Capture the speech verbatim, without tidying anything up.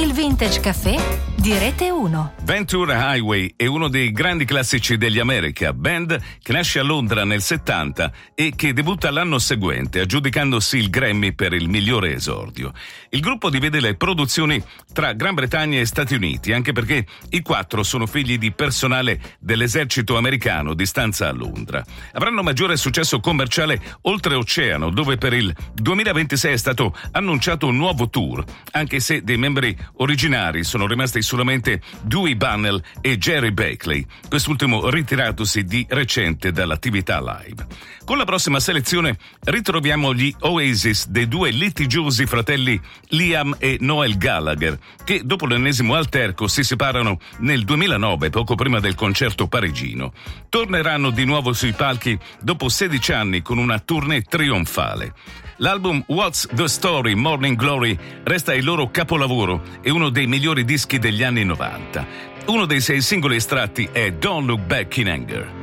Il Vintage Caffè di Rete uno. Ventura Highway è uno dei grandi classici degli America, band che nasce a Londra nel settanta e che debutta l'anno seguente aggiudicandosi il Grammy per il migliore esordio. Il gruppo divide le produzioni tra Gran Bretagna e Stati Uniti, anche perché i quattro sono figli di personale dell'esercito americano di stanza a Londra. Avranno maggiore successo commerciale oltreoceano, dove per il duemilaventisei è stato annunciato un nuovo tour, anche se dei membri originari sono rimasti solamente Dewey Bunnell e Jerry Beckley, quest'ultimo ritiratosi di recente dall'attività live. Con la prossima selezione ritroviamo gli Oasis dei due litigiosi fratelli Liam e Noel Gallagher, che dopo l'ennesimo alterco si separano nel duemilanove, poco prima del concerto parigino. Torneranno di nuovo sui palchi dopo sedici anni con una tournée trionfale. L'album What's the Story Morning Glory resta il loro capolavoro e uno dei migliori dischi degli anni novanta. Uno dei sei singoli estratti è Don't Look Back in Anger.